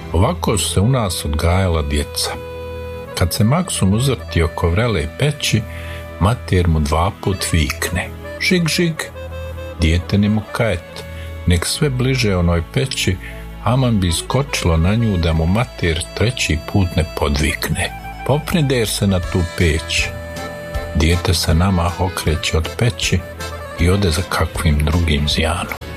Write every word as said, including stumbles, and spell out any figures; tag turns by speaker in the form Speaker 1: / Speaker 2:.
Speaker 1: Ovako su se u nas odgajala djeca. Kad se Maksum uzvrti oko vrele peći, mater mu dva put vikne: žig, žig. Dijete ne mu kajet, nek sve bliže onoj peći, aman bi iskočilo na nju da mu mater treći put ne podvikne: popni der se na tu peć. Dijete se namah okreće od peći i ode za kakvim drugim zjanom.